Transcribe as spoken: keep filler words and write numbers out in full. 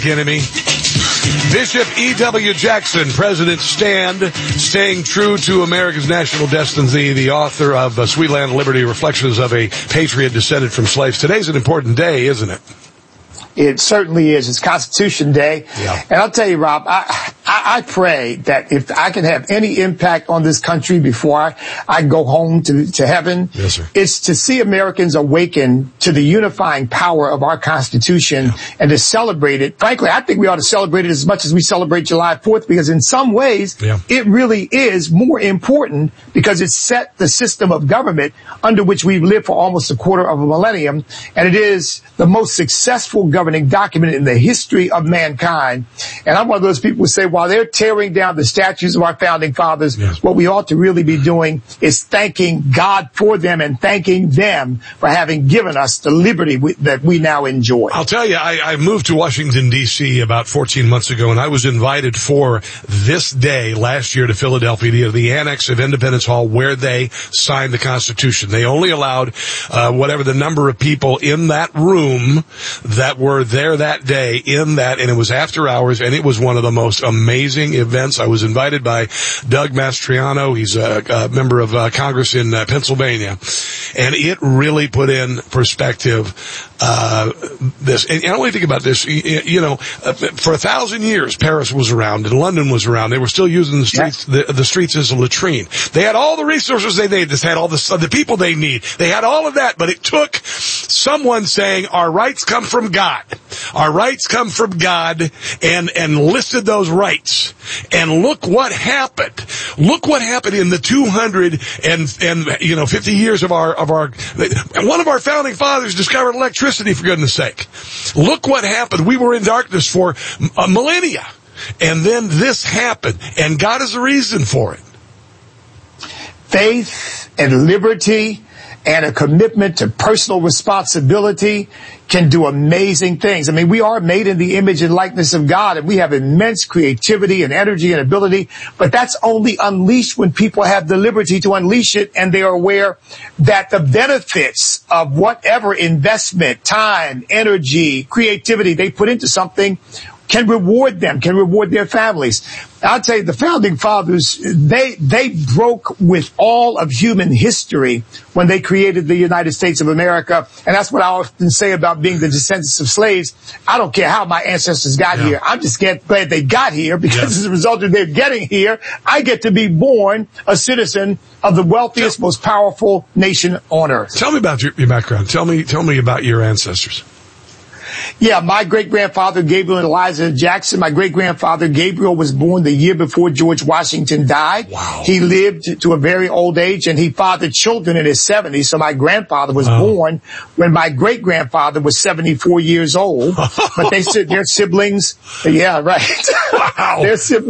Enemy. Bishop E W. Jackson, President's Stand, Staying True to America's National Destiny, the author of uh, Sweet Land of Liberty, Reflections of a Patriot Descended from Slaves. Today's an important day, isn't it? It certainly is. It's Constitution Day. Yeah. And I'll tell you, Rob, I, I, I pray that if I can have any impact on this country before I, I go home to, to heaven, yes, sir. It's to see Americans awaken to the unifying power of our Constitution yeah. and to celebrate it. Frankly, I think we ought to celebrate it as much as we celebrate July fourth, because in some ways, yeah. it really is more important because it set the system of government under which we've lived for almost a quarter of a millennium. And it is the most successful government governing document in the history of mankind. And I'm one of those people who say, while they're tearing down the statues of our founding fathers, yes. what we ought to really be doing is thanking God for them and thanking them for having given us the liberty we, that we now enjoy. I'll tell you, I, I moved to Washington, D C about fourteen months ago, and I was invited for this day last year to Philadelphia, the annex of Independence Hall, where they signed the Constitution. They only allowed uh, whatever the number of people in that room that were there that day in that, and it was after hours, and it was one of the most amazing events. I was invited by Doug Mastriano. He's a, a member of uh, Congress in uh, Pennsylvania, and it really put in perspective uh this. And I only think about this, you know, uh, for a thousand years, Paris was around and London was around. They were still using the streets, yeah. the, the streets as a latrine. They had all the resources they needed. They had all the, the people they need. They had all of that, but it took someone saying, our rights come from God. Our rights come from God, and, and listed those rights. And look what happened. Look what happened in the two hundred and, and, you know, fifty years of our, of our, one of our founding fathers discovered electricity, for goodness sake. Look what happened. We were in darkness for a millennia. And then this happened. And God is the reason for it. Faith and liberty and a commitment to personal responsibility can do amazing things. I mean, we are made in the image and likeness of God, and we have immense creativity and energy and ability, but that's only unleashed when people have the liberty to unleash it, and they are aware that the benefits of whatever investment, time, energy, creativity they put into something can reward them, can reward their families. I'll tell you, the founding fathers, they, they broke with all of human history when they created the United States of America. And that's what I often say about being the descendants of slaves. I don't care how my ancestors got yeah. here. I'm just glad they got here, because yeah. as a result of their getting here, I get to be born a citizen of the wealthiest, tell, most powerful nation on earth. Tell me about your, your background. Tell me, tell me about your ancestors. Yeah, my great-grandfather, Gabriel and Eliza Jackson, my great-grandfather, Gabriel, was born the year before George Washington died. Wow. He lived to a very old age, and he fathered children in his seventies, so my grandfather was oh. born when my great-grandfather was seventy-four years old. But they said their siblings, yeah, right. Wow. Their siblings